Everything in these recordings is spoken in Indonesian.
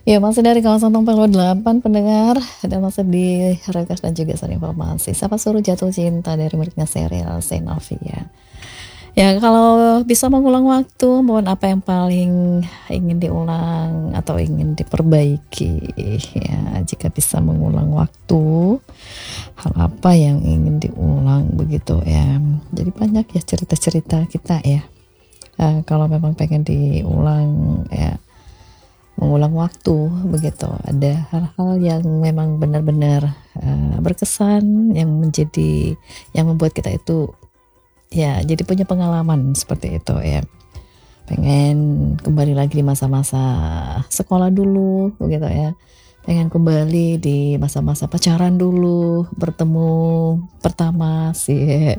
Ya, masih dari kawasan Tompel 8 pendengar, dan masih di Rekas dan juga sering informasi. Siapa suruh jatuh cinta dari muridnya serial Xenovia. Ya, kalau bisa mengulang waktu, mohon apa yang paling ingin diulang atau ingin diperbaiki? Ya, jika bisa mengulang waktu, hal apa yang ingin diulang begitu ya. Jadi banyak ya cerita-cerita kita ya. Kalau memang pengen diulang ya, mengulang waktu begitu, ada hal-hal yang memang benar-benar berkesan, yang membuat kita itu ya jadi punya pengalaman seperti itu ya, pengen kembali lagi di masa-masa sekolah dulu begitu ya, pengen kembali di masa-masa pacaran dulu, bertemu pertama sih,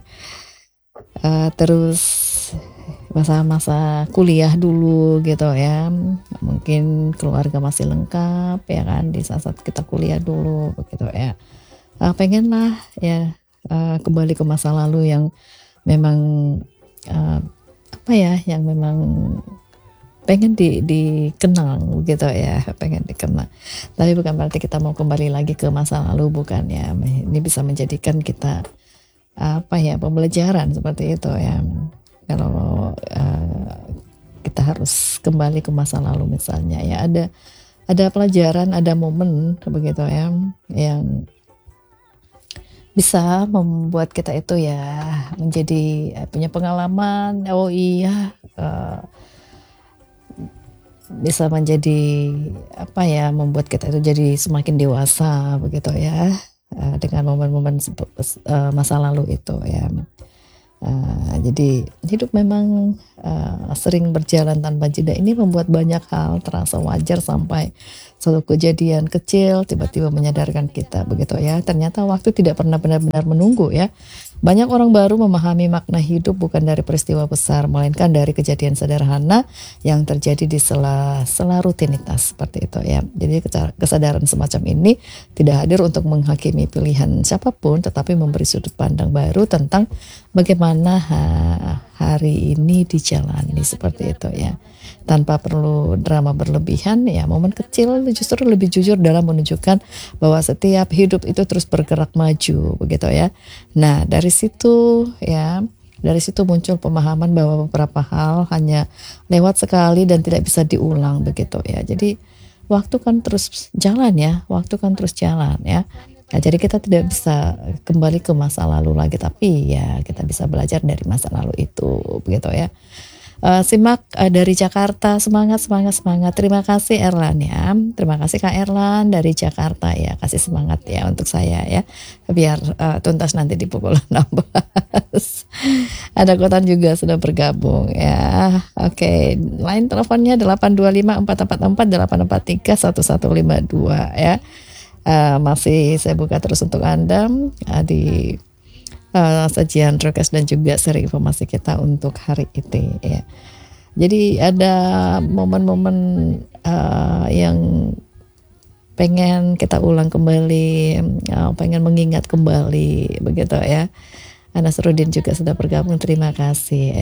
terus masa-masa kuliah dulu gitu ya, mungkin keluarga masih lengkap ya kan di saat-saat kita kuliah dulu begitu ya. Pengen lah ya kembali ke masa lalu yang memang apa ya, yang memang pengen dikenang gitu ya, pengen dikenang. Tapi bukan berarti kita mau kembali lagi ke masa lalu, bukan ya. Ini bisa menjadikan kita apa ya, pembelajaran seperti itu ya. Kalau kita harus kembali ke masa lalu misalnya ya, ada pelajaran, ada momen begitu ya, yang bisa membuat kita itu ya menjadi punya pengalaman. Oh iya, bisa menjadi apa ya, membuat kita itu jadi semakin dewasa begitu ya, dengan momen-momen masa lalu itu ya. Jadi hidup memang sering berjalan tanpa jeda. Ini membuat banyak hal terasa wajar sampai suatu kejadian kecil tiba-tiba menyadarkan kita begitu ya. Ternyata waktu tidak pernah benar-benar menunggu ya. Banyak orang baru memahami makna hidup bukan dari peristiwa besar, melainkan dari kejadian sederhana yang terjadi di sela-sela rutinitas seperti itu ya. Jadi kesadaran semacam ini tidak hadir untuk menghakimi pilihan siapapun, tetapi memberi sudut pandang baru tentang bagaimana hari ini dijalani seperti itu ya. Tanpa perlu drama berlebihan ya, momen kecil justru lebih jujur dalam menunjukkan bahwa setiap hidup itu terus bergerak maju begitu ya. Nah, dari situ ya, dari situ muncul pemahaman bahwa beberapa hal hanya lewat sekali dan tidak bisa diulang begitu ya. Jadi waktu kan terus jalan ya, waktu kan terus jalan ya. Nah, jadi kita tidak bisa kembali ke masa lalu lagi, tapi ya kita bisa belajar dari masa lalu itu begitu ya. Simak dari Jakarta, semangat. Terima kasih Erlan ya, terima kasih Kak Erlan dari Jakarta ya, kasih semangat ya untuk saya ya, biar tuntas nanti di pukul 16. Ada Kotan juga sudah bergabung ya. Oke, line teleponnya 825-444-843-1152 ya. Masih saya buka terus untuk Anda di sajian Rekas dan juga seri informasi kita untuk hari ini ya. Jadi ada momen-momen yang pengen kita ulang kembali, pengen mengingat kembali begitu ya. Nasruddin juga sudah bergabung, terima kasih.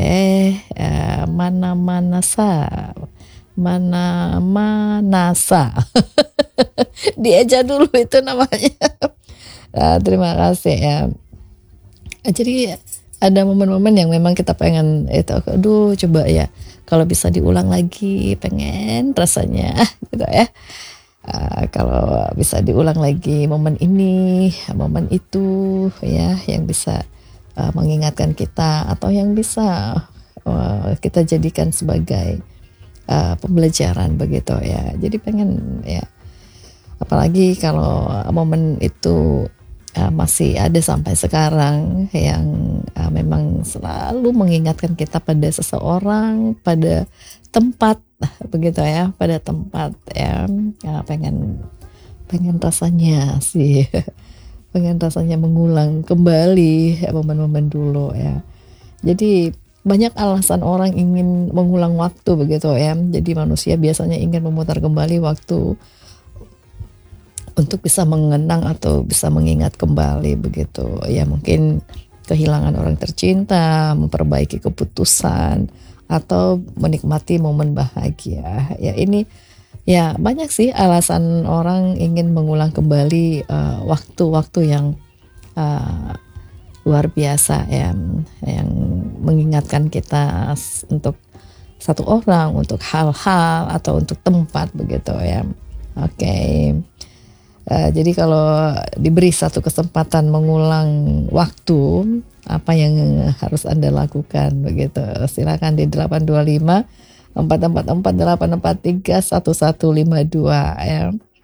Manasa dieja dulu itu namanya. Terima kasih ya. Jadi ada momen-momen yang memang kita pengen itu, aduh coba ya kalau bisa diulang lagi, pengen rasanya gitu ya. Kalau bisa diulang lagi momen ini, momen itu ya, yang bisa mengingatkan kita atau yang bisa kita jadikan sebagai pembelajaran begitu ya. Jadi pengen ya, apalagi kalau momen itu masih ada sampai sekarang, yang memang selalu mengingatkan kita pada seseorang, pada tempat begitu ya, pada tempat ya, pengen rasanya sih pengen rasanya mengulang kembali momen-momen dulu ya. Jadi banyak alasan orang ingin mengulang waktu begitu ya. Jadi manusia biasanya ingin memutar kembali waktu untuk bisa mengenang atau bisa mengingat kembali begitu ya, mungkin kehilangan orang tercinta, memperbaiki keputusan, atau menikmati momen bahagia ya. Ini Ya, banyak sih alasan orang ingin mengulang kembali waktu-waktu yang uh, luar biasa ya, yang mengingatkan kita untuk satu orang, untuk hal-hal atau untuk tempat begitu ya. Oke. Jadi kalau diberi satu kesempatan mengulang waktu, apa yang harus Anda lakukan begitu? Silakan di 825 444 843 1152 ya.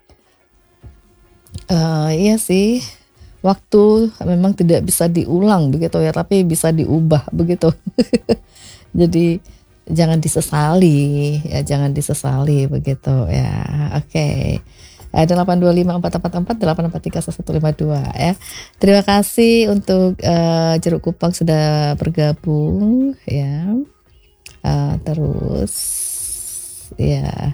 Iya sih, waktu memang tidak bisa diulang begitu ya, tapi bisa diubah begitu. Jadi jangan disesali ya, jangan disesali begitu ya. Oke. Ada 825 444 843 1152 ya. Terima kasih untuk Jeruk Kupang sudah bergabung ya. Terus ya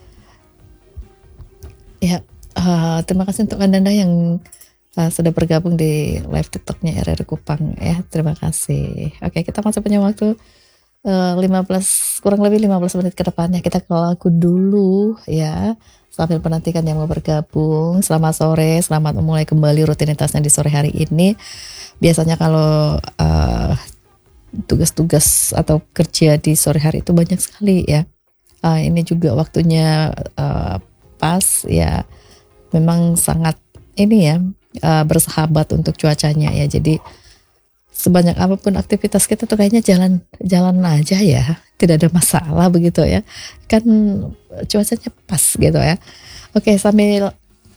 terima kasih untuk Anda yang sudah bergabung di live TikToknya RRI Kupang ya. Terima kasih. Oke, kita masih punya waktu 15 kurang lebih 15 menit ke depannya. Kita ke lagu dulu ya, sambil menantikan yang mau bergabung. Selamat sore, selamat memulai kembali rutinitasnya di sore hari ini. Biasanya kalau tugas-tugas atau kerja di sore hari itu banyak sekali ya. Ini juga waktunya pas ya. Memang sangat ini ya, bersahabat untuk cuacanya ya. Jadi sebanyak apapun aktivitas kita tuh kayaknya jalan aja ya, tidak ada masalah begitu ya. Kan cuacanya pas gitu ya. Oke, sambil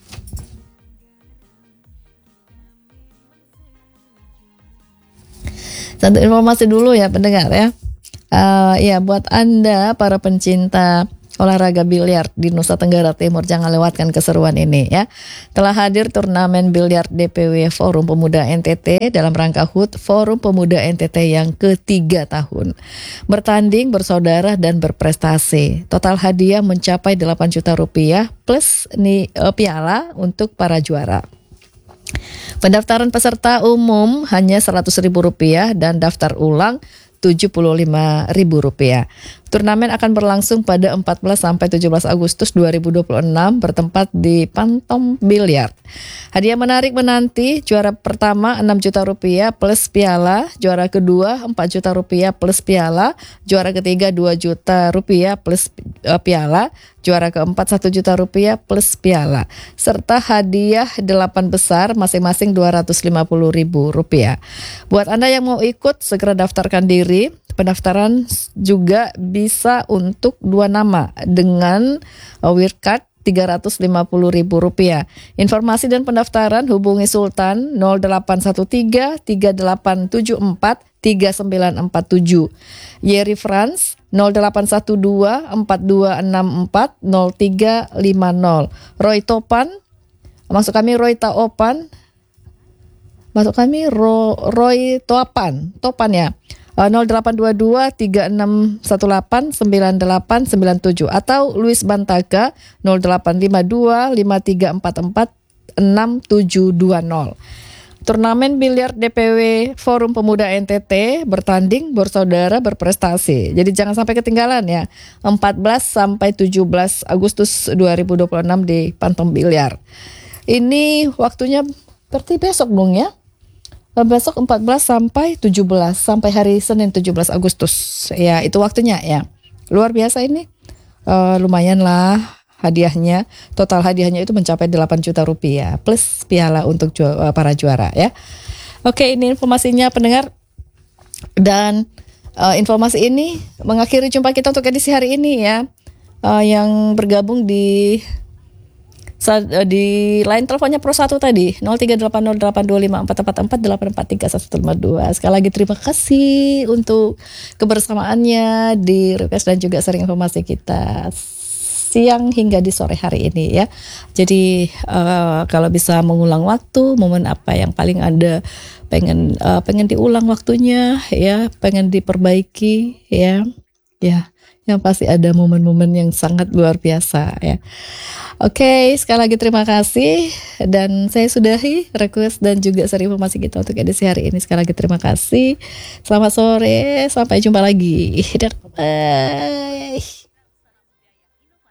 satu informasi dulu ya pendengar ya. Ya buat Anda para pencinta olahraga biliar di Nusa Tenggara Timur, jangan lewatkan keseruan ini ya. Telah hadir turnamen biliar DPW Forum Pemuda NTT dalam rangka HUT Forum Pemuda NTT yang ketiga tahun. Bertanding, bersaudara dan berprestasi. Total hadiah mencapai 8 juta rupiah plus piala untuk para juara. Pendaftaran peserta umum hanya Rp100.000 dan daftar ulang Rp75.000. Turnamen akan berlangsung pada 14 sampai 17 Agustus 2026 bertempat di Pantom Biliar. Hadiah menarik menanti, juara pertama Rp6 juta plus piala, juara kedua Rp4 juta plus piala, juara ketiga Rp2 juta plus piala, juara keempat Rp1 juta plus piala, serta hadiah 8 besar masing-masing Rp250.000. Buat Anda yang mau ikut, segera daftarkan diri. Pendaftaran juga bisa untuk 2 nama dengan Wircard Rp350.000. Informasi dan pendaftaran hubungi Sultan 0813 3874 3947, Yeri Franz 0812 4264 0350, Roy Topan, maksud kami Roy Taopan, maksud kami Roy Topan ya, 0822 3618 9897, atau Luis Bantaga 0852 5344 6720. Turnamen biliar DPW Forum Pemuda NTT, bertanding, bersaudara, berprestasi. Jadi jangan sampai ketinggalan ya. 14 sampai 17 Agustus 2026 di Pantom Biliar. Ini waktunya berarti besok dong ya. Besok 14 sampai 17 sampai hari Senin 17 Agustus. Ya, itu waktunya ya. Luar biasa ini. Lumayan lah hadiahnya. Total hadiahnya itu mencapai 8 juta rupiah plus piala untuk para juara ya. Oke, ini informasinya pendengar. Dan informasi ini mengakhiri jumpa kita untuk edisi hari ini ya. Yang bergabung di line teleponnya Pro 1 tadi 0380825444 Sekali lagi terima kasih untuk kebersamaannya di request dan juga sharing informasi kita siang hingga di sore hari ini ya. Jadi kalau bisa mengulang waktu, momen apa yang paling Anda pengen diulang waktunya ya, pengen diperbaiki ya. Yang pasti ada momen-momen yang sangat luar biasa ya. Oke, sekali lagi terima kasih dan saya sudahi request dan juga sharing informasi kita untuk edisi hari ini. Sekali lagi terima kasih. Selamat sore, sampai jumpa lagi. Bye.